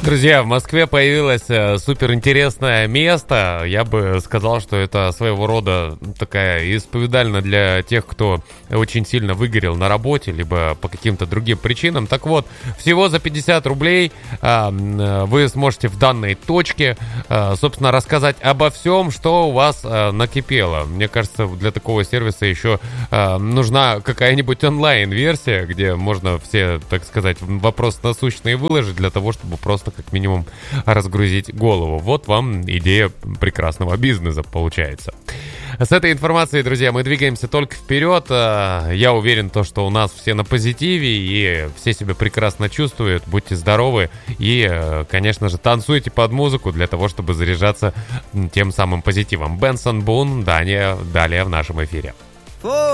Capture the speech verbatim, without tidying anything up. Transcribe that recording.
Друзья, в Москве появилось э, суперинтересное место. Я бы сказал, что это своего рода такая исповедальна для тех, кто очень сильно выгорел на работе, либо по каким-то другим причинам. Так вот, всего за пятьдесят рублей э, вы сможете в данной точке, э, собственно, рассказать обо всем, что у вас э, накипело. Мне кажется, для такого сервиса еще э, нужна какая-нибудь онлайн-версия, где можно все, так сказать, вопросы насущные выложить для того, чтобы просто как минимум разгрузить голову. Вот вам идея прекрасного бизнеса получается. С этой информацией, друзья, мы двигаемся только вперед. Я уверен, то, что у нас все на позитиве и все себя прекрасно чувствуют. Будьте здоровы и, конечно же, танцуйте под музыку для того, чтобы заряжаться тем самым позитивом. Бенсон Бун, далее, далее в нашем эфире.